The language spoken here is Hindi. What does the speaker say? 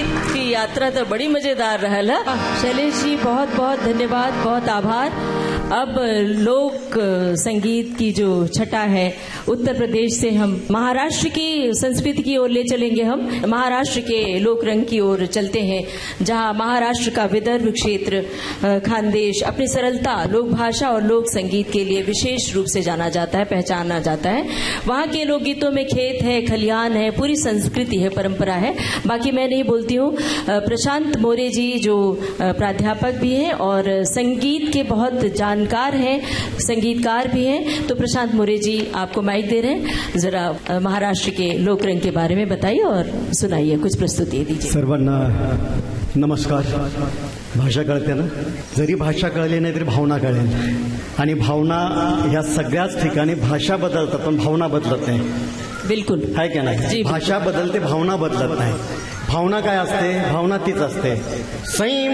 संगीत की यात्रा तो बड़ी मजेदार रहल है। शैलेश जी बहुत बहुत धन्यवाद, बहुत आभार। अब लोक संगीत की जो छटा है, उत्तर प्रदेश से हम महाराष्ट्र की संस्कृति की ओर ले चलेंगे। हम महाराष्ट्र के लोक रंग की ओर चलते हैं, जहां महाराष्ट्र का विदर्भ क्षेत्र खानदेश अपनी सरलता, लोक भाषा और लोक संगीत के लिए विशेष रूप से जाना जाता है, पहचाना जाता है। वहां के लोकगीतों में खेत है, खलियान है, पूरी संस्कृति है, परंपरा है। बाकी मैं नहीं बोलती हूँ। प्रशांत मोरे जी जो प्राध्यापक भी हैं और संगीत के बहुत जानकार हैं, संगीतकार भी हैं, तो प्रशांत मोरे जी आपको माइक दे रहे हैं। जरा महाराष्ट्र के लोक रंग के बारे में बताइए और सुनाइए, कुछ प्रस्तुति दीजिए। सर्वांना नमस्कार। भाषा कळते ना, जरी भाषा कळली नाही तरी भावना कळेल, आणि भावना ह्या सगळ्याच ठिकाणी भाषा बदलतात पण भावना बदलत नाही। बिल्कुल आहे की नाही? भाषा बदलते, भावना बदलत नाही। भावना काय असते? भावना तीच असते।